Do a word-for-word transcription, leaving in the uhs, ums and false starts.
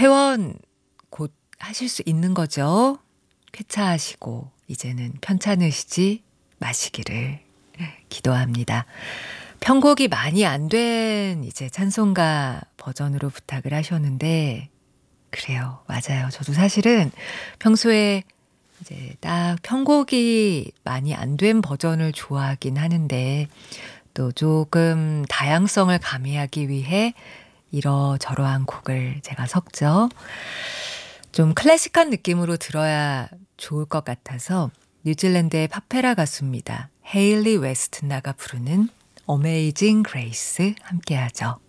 퇴원 곧 하실 수 있는 거죠? 쾌차하시고 이제는 편찮으시지 마시기를 기도합니다. 편곡이 많이 안 된 이제 찬송가 버전으로 부탁을 하셨는데 그래요. 맞아요. 저도 사실은 평소에 이제 딱 편곡이 많이 안 된 버전을 좋아하긴 하는데 또 조금 다양성을 가미하기 위해 이러저러한 곡을 제가 섞죠. 좀 클래식한 느낌으로 들어야 좋을 것 같아서 뉴질랜드의 파페라 가수입니다. 헤일리 웨스트나가 부르는 Amazing Grace 함께하죠.